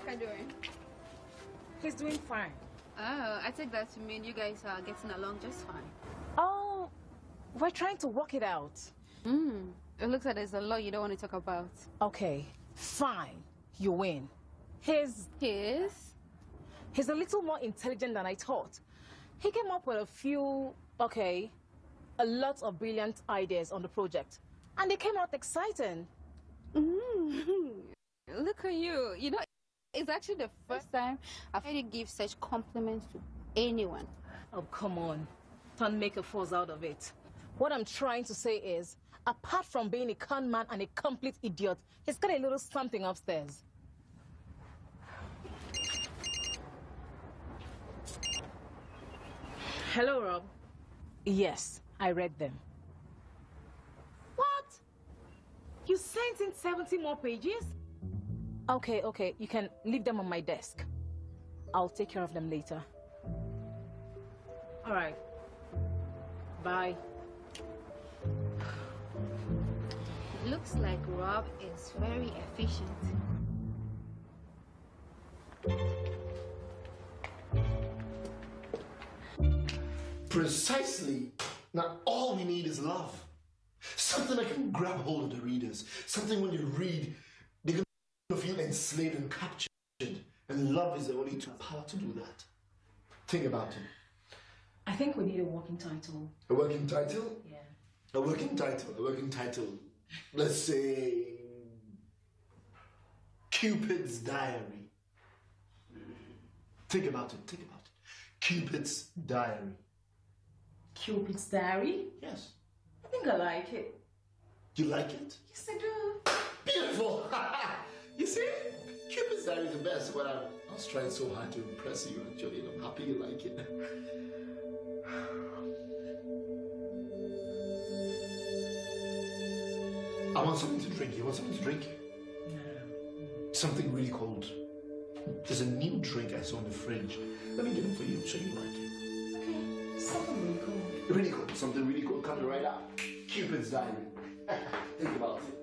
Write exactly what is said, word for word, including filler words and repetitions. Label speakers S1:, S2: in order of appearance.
S1: Rebecca doing?
S2: He's doing fine.
S1: Oh, I take that to mean you guys are getting along just fine.
S2: Oh, we're trying to work it out.
S1: Hmm. It looks like there's a lot you don't want to talk about.
S2: Okay, fine. You win. He's...
S1: His?
S2: He's a little more intelligent than I thought. He came up with a few, okay, a lot of brilliant ideas on the project. And they came out exciting.
S1: Mm-hmm. Look at you. You know, it's actually the first time I've heard you give such compliments to anyone.
S2: Oh, come on. Don't make a fuss out of it. What I'm trying to say is, apart from being a con man and a complete idiot, he's got a little something upstairs. Hello, Rob. Yes, I read them. What? You sent in seventy more pages? Okay, okay, you can leave them on my desk. I'll take care of them later. All right. Bye.
S1: Looks like Rob is very efficient.
S3: Precisely. Now all we need is love. Something that can grab hold of the readers. Something when you read, they're gonna feel enslaved and captured. And love is the only tool power to do that. Think about it.
S2: I think we need a working title.
S3: A working title?
S2: Yeah.
S3: A working title. A working title. Let's say Cupid's Diary. Think about it. Think about it. Cupid's Diary.
S2: Cupid's Diary?
S3: Yes.
S2: I think I like it.
S3: You like it?
S2: Yes, I do.
S3: Beautiful. You see? Cupid's Diary is the best. But I, I was trying so hard to impress you, actually, and I'm happy you like it. I want something to drink. You want something to drink?
S2: No.
S3: Something really cold. There's a new drink I saw in the fridge. Let me get it for you. I'm sure you like it.
S2: Okay. Something really cold.
S3: Really cold. Something really cold coming right up. Cupid's Diary. Think about it.